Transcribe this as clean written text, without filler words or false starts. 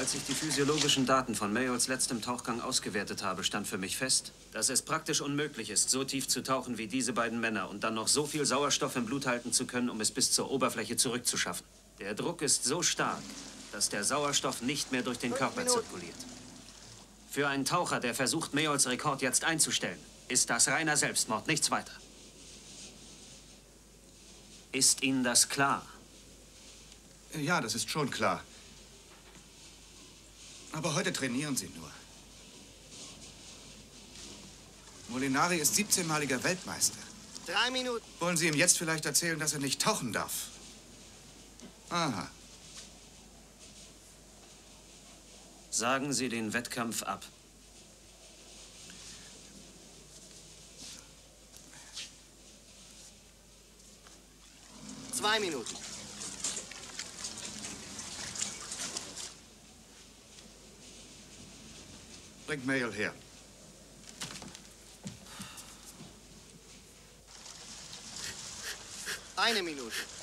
Als ich die physiologischen Daten von Mayols letztem Tauchgang ausgewertet habe, stand für mich fest, dass es praktisch unmöglich ist, so tief zu tauchen wie diese beiden Männer und dann noch so viel Sauerstoff im Blut halten zu können, um es bis zur Oberfläche zurückzuschaffen. Der Druck ist so stark, dass der Sauerstoff nicht mehr durch den Körper zirkuliert. Für einen Taucher, der versucht, Mayols Rekord jetzt einzustellen, ist das reiner Selbstmord, nichts weiter. Ist Ihnen das klar? Ja, das ist schon klar. Aber heute trainieren Sie nur. Molinari ist 17-maliger Weltmeister. 3 Minuten. Wollen Sie ihm jetzt vielleicht erzählen, dass er nicht tauchen darf? Aha. Sagen Sie den Wettkampf ab. Zwei Minuten. Bringt Mayol her. Eine Minute.